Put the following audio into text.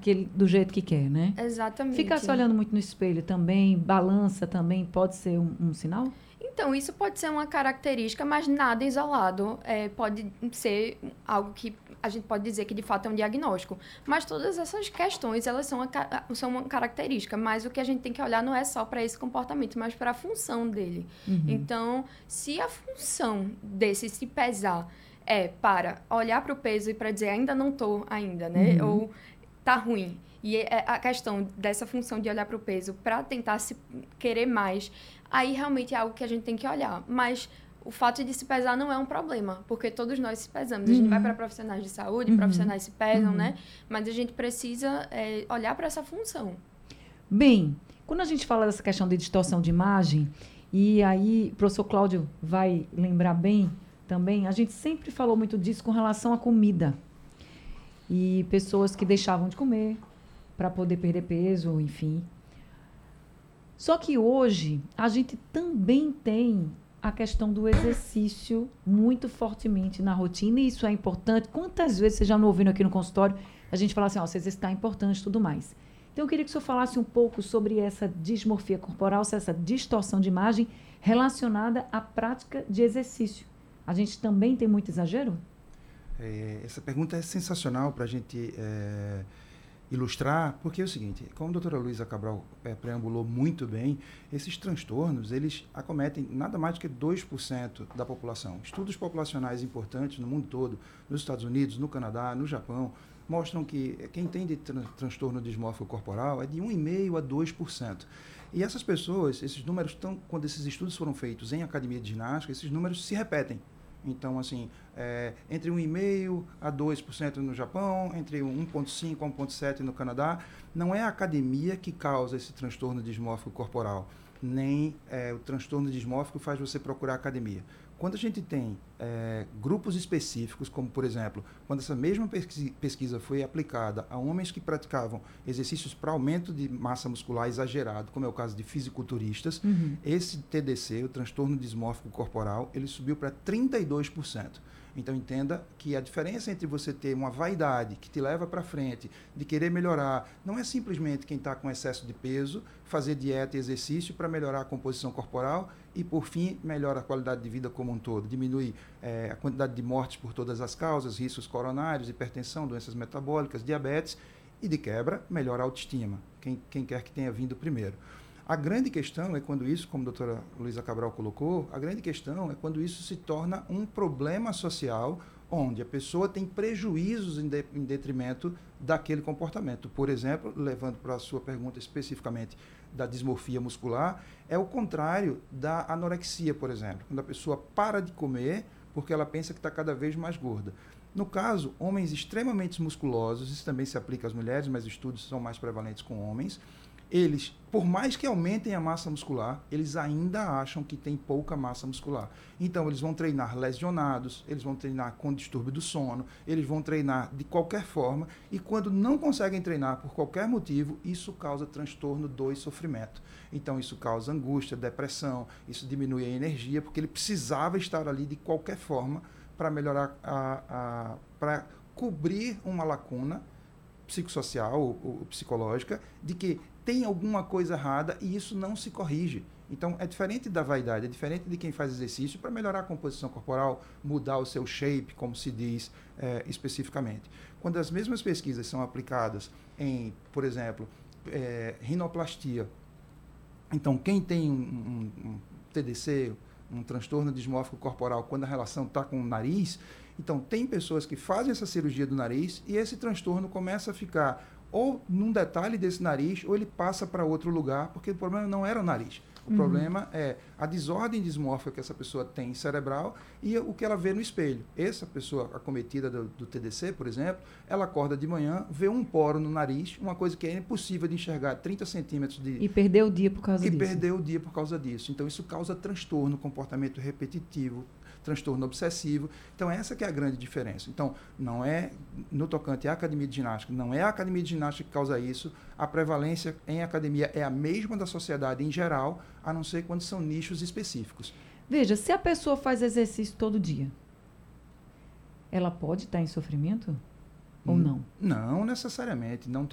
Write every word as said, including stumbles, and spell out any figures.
que ele, do jeito que quer, né? Exatamente. Ficar se olhando muito no espelho também, balança também, pode ser um, um sinal? Então, isso pode ser uma característica, mas nada isolado. É, pode ser algo que a gente pode dizer que, de fato, é um diagnóstico. Mas todas essas questões, elas são uma, são uma característica. Mas o que a gente tem que olhar não é só para esse comportamento, mas para a função dele. Uhum. Então, se a função desse se pesar é para olhar para o peso e para dizer ainda não estou ainda, né? Uhum. Ou tá ruim. E a questão dessa função de olhar para o peso para tentar se querer mais, aí realmente é algo que a gente tem que olhar. Mas o fato de se pesar não é um problema, porque todos nós se pesamos. Uhum. A gente vai para profissionais de saúde, uhum. profissionais se pesam, uhum. né? Mas a gente precisa é, olhar para essa função. Bem, quando a gente fala dessa questão de distorção de imagem, e aí o professor Cláudio vai lembrar bem também, a gente sempre falou muito disso com relação à comida. E pessoas que deixavam de comer para poder perder peso, enfim. Só que hoje a gente também tem a questão do exercício muito fortemente na rotina, e isso é importante. Quantas vezes vocês já não ouviram aqui no consultório a gente falar assim, ó, se exercitar é importante e tudo mais. Então eu queria que o senhor falasse um pouco sobre essa dismorfia corporal, essa distorção de imagem relacionada à prática de exercício. A gente também tem muito exagero? É, essa pergunta é sensacional para a gente é, ilustrar, porque é o seguinte, como a doutora Luísa Cabral é, preambulou muito bem, esses transtornos, eles acometem nada mais do que dois por cento da população. Estudos populacionais importantes no mundo todo, nos Estados Unidos, no Canadá, no Japão, mostram que quem tem de tran- transtorno dismórfico corporal é de um vírgula cinco por cento a dois por cento. E essas pessoas, esses números, tão, quando esses estudos foram feitos em academia de ginástica, esses números se repetem. Então, assim, é, entre um vírgula cinco por cento a dois por cento no Japão, entre um vírgula cinco por cento a um vírgula sete por cento no Canadá, não é a academia que causa esse transtorno dismórfico corporal, nem é, o transtorno dismórfico faz você procurar academia. Quando a gente tem é, grupos específicos, como, por exemplo, quando essa mesma pesquisa foi aplicada a homens que praticavam exercícios para aumento de massa muscular exagerado, como é o caso de fisiculturistas, uhum. esse T D C, o transtorno dismórfico corporal, ele subiu para trinta e dois por cento. Então, entenda que a diferença entre você ter uma vaidade que te leva para frente, de querer melhorar, não é simplesmente quem está com excesso de peso, fazer dieta e exercício para melhorar a composição corporal e, por fim, melhora a qualidade de vida como um todo. Diminui é, a quantidade de mortes por todas as causas, riscos coronários, hipertensão, doenças metabólicas, diabetes e, de quebra, melhora a autoestima, quem, quem quer que tenha vindo primeiro. A grande questão é quando isso, como a doutora Luísa Cabral colocou, a grande questão é quando isso se torna um problema social, onde a pessoa tem prejuízos em, de, em detrimento daquele comportamento. Por exemplo, levando para a sua pergunta especificamente da dismorfia muscular, é o contrário da anorexia, por exemplo, quando a pessoa para de comer porque ela pensa que está cada vez mais gorda. No caso, homens extremamente musculosos, isso também se aplica às mulheres, mas estudos são mais prevalentes com homens, eles, por mais que aumentem a massa muscular, eles ainda acham que tem pouca massa muscular. Então, eles vão treinar lesionados, eles vão treinar com distúrbio do sono, eles vão treinar de qualquer forma, e quando não conseguem treinar por qualquer motivo, isso causa transtorno do sofrimento. Então, isso causa angústia, depressão, isso diminui a energia, porque ele precisava estar ali de qualquer forma para melhorar, a, a, para cobrir uma lacuna psicossocial ou, ou psicológica, de que tem alguma coisa errada e isso não se corrige. Então, é diferente da vaidade, é diferente de quem faz exercício para melhorar a composição corporal, mudar o seu shape, como se diz é, especificamente. Quando as mesmas pesquisas são aplicadas em, por exemplo, é, rinoplastia, então, quem tem um, um, um T D C, um transtorno dismórfico corporal, quando a relação está com o nariz, então, tem pessoas que fazem essa cirurgia do nariz e esse transtorno começa a ficar ou num detalhe desse nariz, ou ele passa para outro lugar, porque o problema não era o nariz. O uhum. problema é a desordem dismórfica que essa pessoa tem cerebral e o que ela vê no espelho. Essa pessoa acometida do, do T D C, por exemplo, ela acorda de manhã, vê um poro no nariz, uma coisa que é impossível de enxergar, trinta centímetros de... E perdeu o dia por causa e disso. E perdeu o dia por causa disso. Então, isso causa transtorno, comportamento repetitivo, transtorno obsessivo. Então, essa que é a grande diferença. Então, não é, no tocante à academia de ginástica, não é a academia de ginástica que causa isso. A prevalência em academia é a mesma da sociedade em geral, a não ser quando são nichos específicos. Veja, se a pessoa faz exercício todo dia, ela pode estar em sofrimento ou não? Não necessariamente. Não tem